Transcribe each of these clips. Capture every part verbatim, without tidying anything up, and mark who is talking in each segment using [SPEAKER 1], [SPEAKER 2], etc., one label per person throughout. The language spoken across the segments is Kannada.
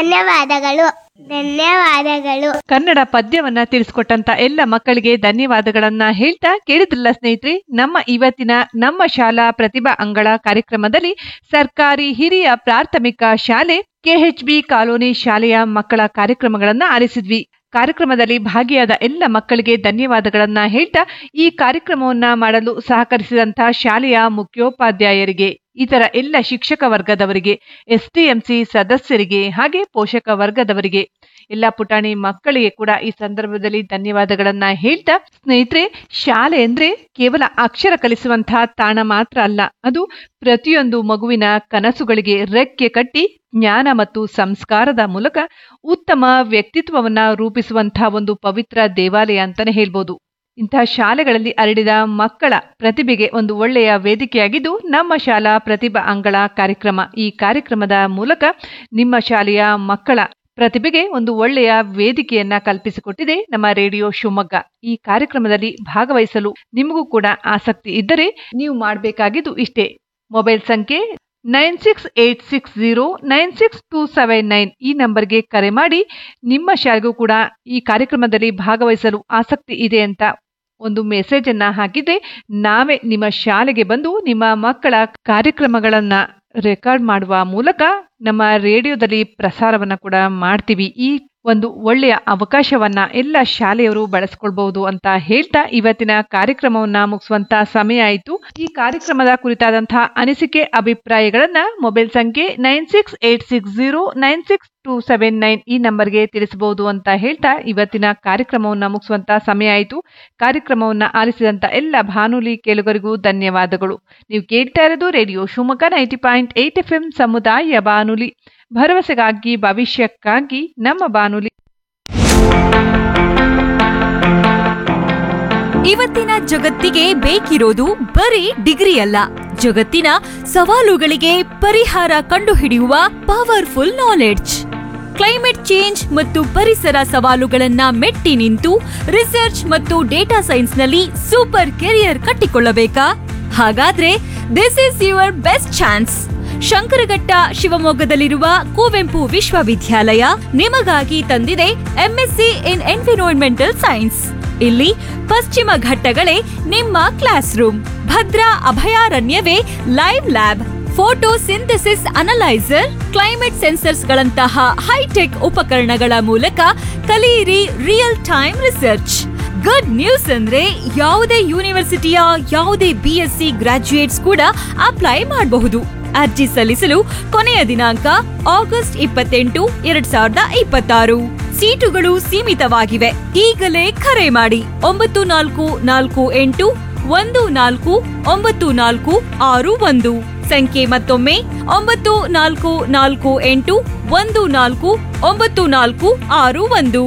[SPEAKER 1] ಧನ್ಯವಾದಗಳು ಧನ್ಯವಾದಗಳು
[SPEAKER 2] ಕನ್ನಡ ಪದ್ಯವನ್ನ ತಿಳಿಸ್ಕೊಟ್ಟಂತ ಎಲ್ಲ ಮಕ್ಕಳಿಗೆ ಧನ್ಯವಾದಗಳನ್ನ ಹೇಳ್ತಾ ಕೇಳಿದ್ರಲ್ಲ ಸ್ನೇಹಿತರೆ, ನಮ್ಮ ಇವತ್ತಿನ ನಮ್ಮ ಶಾಲಾ ಪ್ರತಿಭಾ ಅಂಗಳ ಕಾರ್ಯಕ್ರಮದಲ್ಲಿ ಸರ್ಕಾರಿ ಹಿರಿಯ ಪ್ರಾಥಮಿಕ ಶಾಲೆ ಕೆಎಚ್ಬಿ ಕಾಲೋನಿ ಶಾಲೆಯ ಮಕ್ಕಳ ಕಾರ್ಯಕ್ರಮಗಳನ್ನ ಆಲಿಸಿದ್ವಿ. ಕಾರ್ಯಕ್ರಮದಲ್ಲಿ ಭಾಗಿಯಾದ ಎಲ್ಲ ಮಕ್ಕಳಿಗೆ ಧನ್ಯವಾದಗಳನ್ನ ಹೇಳ್ತಾ ಈ ಕಾರ್ಯಕ್ರಮವನ್ನ ಮಾಡಲು ಸಹಕರಿಸಿದಂತಹ ಶಾಲೆಯ ಮುಖ್ಯೋಪಾಧ್ಯಾಯರಿಗೆ, ಇತರ ಎಲ್ಲ ಶಿಕ್ಷಕ ವರ್ಗದವರಿಗೆ, ಎಸ್ಟಿಎಂಸಿ ಸದಸ್ಯರಿಗೆ ಹಾಗೆ ಪೋಷಕ ವರ್ಗದವರಿಗೆ, ಎಲ್ಲ ಪುಟಾಣಿ ಮಕ್ಕಳಿಗೆ ಕೂಡ ಈ ಸಂದರ್ಭದಲ್ಲಿ ಧನ್ಯವಾದಗಳನ್ನ ಹೇಳ್ತಾ, ಸ್ನೇಹಿತರೆ, ಶಾಲೆ ಅಂದ್ರೆ ಕೇವಲ ಅಕ್ಷರ ಕಲಿಸುವಂತಹ ತಾಣ ಮಾತ್ರ ಅಲ್ಲ, ಅದು ಪ್ರತಿಯೊಂದು ಮಗುವಿನ ಕನಸುಗಳಿಗೆ ರೆಕ್ಕೆ ಕಟ್ಟಿ ಜ್ಞಾನ ಮತ್ತು ಸಂಸ್ಕಾರದ ಮೂಲಕ ಉತ್ತಮ ವ್ಯಕ್ತಿತ್ವವನ್ನ ರೂಪಿಸುವಂತಹ ಒಂದು ಪವಿತ್ರ ದೇವಾಲಯ ಅಂತಾನೆ ಹೇಳ್ಬೋದು. ಇಂತಹ ಶಾಲೆಗಳಲ್ಲಿ ಅರಳಿದ ಮಕ್ಕಳ ಪ್ರತಿಭೆಗೆ ಒಂದು ಒಳ್ಳೆಯ ವೇದಿಕೆಯಾಗಿದ್ದು ನಮ್ಮ ಶಾಲಾ ಪ್ರತಿಭಾ ಅಂಗಳ ಕಾರ್ಯಕ್ರಮ. ಈ ಕಾರ್ಯಕ್ರಮದ ಮೂಲಕ ನಿಮ್ಮ ಶಾಲೆಯ ಮಕ್ಕಳ ಪ್ರತಿಭೆಗೆ ಒಂದು ಒಳ್ಳೆಯ ವೇದಿಕೆಯನ್ನ ಕಲ್ಪಿಸಿಕೊಟ್ಟಿದೆ ನಮ್ಮ ರೇಡಿಯೋ ಶಿವಮೊಗ್ಗ. ಈ ಕಾರ್ಯಕ್ರಮದಲ್ಲಿ ಭಾಗವಹಿಸಲು ನಿಮಗೂ ಕೂಡ ಆಸಕ್ತಿ ಇದ್ದರೆ ನೀವು ಮಾಡಬೇಕಾಗಿದ್ದು ಇಷ್ಟೇ. ಮೊಬೈಲ್ ಸಂಖ್ಯೆ nine six eight six zero nine six two seven nine ಈ ನಂಬರ್ಗೆ ಕರೆ ಮಾಡಿ ನಿಮ್ಮ ಶಾಲೆಗೂ ಕೂಡ ಈ ಕಾರ್ಯಕ್ರಮದಲ್ಲಿ ಭಾಗವಹಿಸಲು ಆಸಕ್ತಿ ಇದೆ ಅಂತ ಒಂದು ಮೆಸೇಜ್ ಅನ್ನ ಹಾಕಿದ್ರೆ ನಾವೇ ನಿಮ್ಮ ಶಾಲೆಗೆ ಬಂದು ನಿಮ್ಮ ಮಕ್ಕಳ ಕಾರ್ಯಕ್ರಮಗಳನ್ನ ರೆಕಾರ್ಡ್ ಮಾಡುವ ಮೂಲಕ ನಮ್ಮ ರೇಡಿಯೋದಲ್ಲಿ ಪ್ರಸಾರವನ್ನ ಕೂಡ ಮಾಡ್ತೀವಿ. ಈ ಒಂದು ಒಳ್ಳೆಯ ಅವಕಾಶವನ್ನ ಎಲ್ಲ ಶಾಲೆಯವರು ಬಳಸ್ಕೊಳ್ಬಹುದು ಅಂತ ಹೇಳ್ತಾ ಇವತ್ತಿನ ಕಾರ್ಯಕ್ರಮವನ್ನ ಮುಗಿಸುವಂತ ಸಮಯ ಆಯಿತು. ಈ ಕಾರ್ಯಕ್ರಮದ ಕುರಿತಾದಂತಹ ಅನಿಸಿಕೆ ಅಭಿಪ್ರಾಯಗಳನ್ನ ಮೊಬೈಲ್ ಸಂಖ್ಯೆ nine six eight six zero nine six two seven nine ಈ ನಂಬರ್ಗೆ ತಿಳಿಸಬಹುದು ಅಂತ ಹೇಳ್ತಾ ಇವತ್ತಿನ ಕಾರ್ಯಕ್ರಮವನ್ನ ಮುಗಿಸುವಂತ ಸಮಯ ಆಯಿತು. ಕಾರ್ಯಕ್ರಮವನ್ನ ಆಲಿಸಿದಂತ ಎಲ್ಲ ಬಾನುಲಿ ಕೇಳುಗರಿಗೂ ಧನ್ಯವಾದಗಳು. ನೀವು ಕೇಳ್ತಾ ಇರೋದು radio Shivamogga ninety point eight F M ಸಮುದಾಯ ಬಾನುಲಿ, ಭರವಸೆಗಾಗಿ ಭವಿಷ್ಯಕ್ಕಾಗಿ ನಮ್ಮ ಬಾನುಲಿ.
[SPEAKER 3] ಇವತ್ತಿನ ಜಗತ್ತಿಗೆ ಬೇಕಿರೋದು ಬರೀ ಡಿಗ್ರಿ ಅಲ್ಲ, ಜಗತ್ತಿನ ಸವಾಲುಗಳಿಗೆ ಪರಿಹಾರ ಕಂಡುಹಿಡಿಯುವ ಪವರ್ಫುಲ್ ನಾಲೆಡ್ಜ್. ಕ್ಲೈಮೇಟ್ ಚೇಂಜ್ ಮತ್ತು ಪರಿಸರ ಸವಾಲುಗಳನ್ನ ಮೆಟ್ಟಿ ನಿಂತು ರಿಸರ್ಚ್ ಮತ್ತು ಡೇಟಾ ಸೈನ್ಸ್ ನಲ್ಲಿ ಸೂಪರ್ ಕೆರಿಯರ್ ಕಟ್ಟಿಕೊಳ್ಳಬೇಕಾ? ಹಾಗಾದ್ರೆ this is your best chance. Shankaraghatta ಶಿವಮೊಗ್ಗದಲ್ಲಿರುವ Kuvempu ವಿಶ್ವವಿದ್ಯಾಲಯ ನಿಮಗಾಗಿ ತಂದಿದೆ ಎಂಎಸ್ಸಿ ಇನ್ ಎನ್ವಿರಾನ್ಮೆಂಟಲ್ ಸೈನ್ಸ್. ಇಲ್ಲಿ ಪಶ್ಚಿಮ ಘಟ್ಟಗಳೇ ನಿಮ್ಮ class room, Bhadra ಅಭಯಾರಣ್ಯವೇ live lab, photo synthesis analyser, climate sensors ಗಳಂತಹ ಹೈಟೆಕ್ ಉಪಕರಣಗಳ ಮೂಲಕ ಕಲಿಯಿರಿ real time research. Good news ಅಂದ್ರೆ ಯಾವುದೇ ಯೂನಿವರ್ಸಿಟಿಯ ಯಾವುದೇ ಬಿಎಸ್ಸಿ ಗ್ರಾಜ್ಯುಯೇಟ್ಸ್ ಕೂಡ ಅಪ್ಲೈ ಮಾಡಬಹುದು. ಅರ್ಜಿ ಸಲ್ಲಿಸಲು ಕೊನೆಯ ದಿನಾಂಕ ಆಗಸ್ಟ್ ಇಪ್ಪತ್ತೆಂಟು ಎರಡ್ ಸಾವಿರದ ಇಪ್ಪತ್ತಾರು. ಸೀಟುಗಳು ಸೀಮಿತವಾಗಿವೆ. ಈಗಲೇ ಕರೆ ಮಾಡಿ ಒಂಬತ್ತು ನಾಲ್ಕು ನಾಲ್ಕು ಎಂಟು ಒಂದು ನಾಲ್ಕು ಒಂಬತ್ತು ನಾಲ್ಕು ಆರು ಒಂದು. ಸಂಖ್ಯೆ ಮತ್ತೊಮ್ಮೆ ಒಂಬತ್ತು ನಾಲ್ಕು ನಾಲ್ಕು ಎಂಟು ಒಂದು ನಾಲ್ಕು ಒಂಬತ್ತು ನಾಲ್ಕು ಆರು ಒಂದು.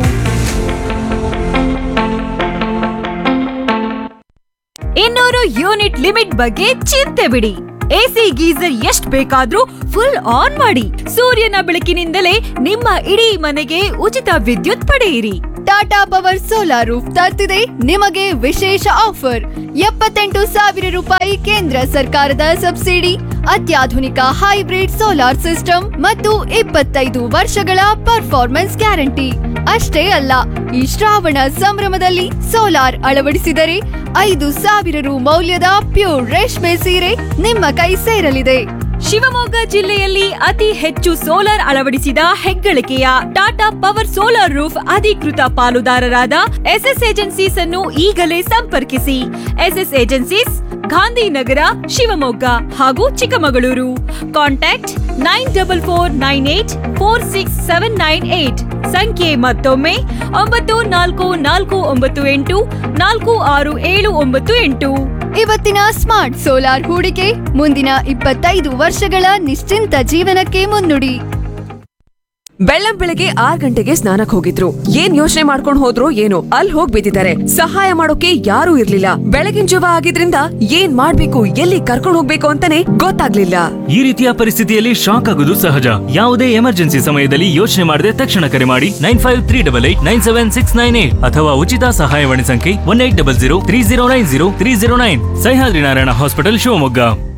[SPEAKER 3] ಇನ್ನೂರು ಯೂನಿಟ್ ಲಿಮಿಟ್ ಬಗ್ಗೆ ಚಿಂತೆ ಬಿಡಿ. ಎಸಿ ಗೀಸರ್ ಎಷ್ಟ್ ಬೇಕಾದ್ರೂ ಫುಲ್ ಆನ್ ಮಾಡಿ. ಸೂರ್ಯನ ಬೆಳಕಿನಿಂದಲೇ ನಿಮ್ಮ ಇಡೀ ಮನೆಗೆ ಉಚಿತ ವಿದ್ಯುತ್ ಪಡೆಯಿರಿ.
[SPEAKER 4] ಟಾಟಾ ಪವರ್ ಸೋಲಾರ್ ರೂಫ್ ತರ್ತಿದೆ ನಿಮಗೆ ವಿಶೇಷ ಆಫರ್. ಎಪ್ಪತ್ತೆಂಟು ಸಾವಿರ ರೂಪಾಯಿ ಕೇಂದ್ರ ಸರ್ಕಾರದ ಸಬ್ಸಿಡಿ, ಅತ್ಯಾಧುನಿಕ ಹೈಬ್ರಿಡ್ ಸೋಲಾರ್ ಸಿಸ್ಟಮ್ ಮತ್ತು ಇಪ್ಪತ್ತೈದು ವರ್ಷಗಳ ಪರ್ಫಾರ್ಮೆನ್ಸ್ ಗ್ಯಾರಂಟಿ. ಅಷ್ಟೇ ಅಲ್ಲ, ಈ ಶ್ರಾವಣ ಸಂಭ್ರಮದಲ್ಲಿ ಸೋಲಾರ್ ಅಳವಡಿಸಿದರೆ ಐದು ಸಾವಿರ ರು ಮೌಲ್ಯದ ಪ್ಯೂರ್ ರೇಷ್ಮೆ ಸೀರೆ ನಿಮ್ಮ ಕೈ ಸೇರಲಿದೆ.
[SPEAKER 3] ಶಿವಮೊಗ್ಗ ಜಿಲ್ಲೆಯಲ್ಲಿ ಅತಿ ಹೆಚ್ಚು ಸೋಲಾರ್ ಅಳವಡಿಸಿದ ಹೆಗ್ಗಳಿಕೆಯ ಟಾಟಾ ಪವರ್ ಸೋಲಾರ್ ರೂಫ್ ಅಧಿಕೃತ ಪಾಲುದಾರರಾದ ಎಸ್ಎಸ್ ಏಜೆನ್ಸೀಸ್ ಅನ್ನು ಈಗಲೇ ಸಂಪರ್ಕಿಸಿ. ಎಸ್ಎಸ್ ಏಜೆನ್ಸೀಸ್ ಗಾಂಧಿನಗರ, ಶಿವಮೊಗ್ಗ ಹಾಗೂ Chikkamagaluru. Contact nine double four nine eight four six seven nine eight. ಸಂಖ್ಯೆ ಮತ್ತೊಮ್ಮೆ ಒಂಬತ್ತು ನಾಲ್ಕು ನಾಲ್ಕು ಒಂಬತ್ತು ಎಂಟು ನಾಲ್ಕು ಆರು ಏಳು ಒಂಬತ್ತು ಎಂಟು.
[SPEAKER 4] ಇವತ್ತಿನ ಸ್ಮಾರ್ಟ್ ಸೋಲಾರ್ ಹೂಡಿಕೆ ಮುಂದಿನ ಇಪ್ಪತ್ತೈದು ವರ್ಷಗಳ ನಿಶ್ಚಿಂತ ಜೀವನಕ್ಕೆ ಮುನ್ನುಡಿ.
[SPEAKER 5] ಬೆಳ್ಳಂ ಬೆಳಗ್ಗೆ ಆರ್ ಗಂಟೆಗೆ ಸ್ನಾನಕ್ ಹೋಗಿದ್ರು. ಏನ್ ಯೋಚನೆ ಮಾಡ್ಕೊಂಡ್ ಹೋದ್ರು ಏನೋ, ಅಲ್ಲಿ ಹೋಗ್ ಬಿದ್ದಿದ್ದಾರೆ. ಸಹಾಯ ಮಾಡೋಕೆ ಯಾರೂ ಇರ್ಲಿಲ್ಲ. ಬೆಳಗಿನ ಜವ ಆಗಿದ್ರಿಂದ ಏನ್ ಮಾಡ್ಬೇಕು, ಎಲ್ಲಿ ಕರ್ಕೊಂಡ್ ಹೋಗ್ಬೇಕು ಅಂತಾನೆ ಗೊತ್ತಾಗ್ಲಿಲ್ಲ.
[SPEAKER 6] ಈ ರೀತಿಯ ಪರಿಸ್ಥಿತಿಯಲ್ಲಿ ಶಾಕ್ ಆಗೋದು ಸಹಜ. ಯಾವುದೇ ಎಮರ್ಜೆನ್ಸಿ ಸಮಯದಲ್ಲಿ ಯೋಚನೆ ಮಾಡದೆ ತಕ್ಷಣ ಕರೆ ಮಾಡಿ nine five three double eight nine seven six nine eight ಅಥವಾ ಉಚಿತ ಸಹಾಯವಾಣಿ ಸಂಖ್ಯೆ one eight double zero three zero nine zero three zero nine. Sahyadri Narayana hospital Shivamogga.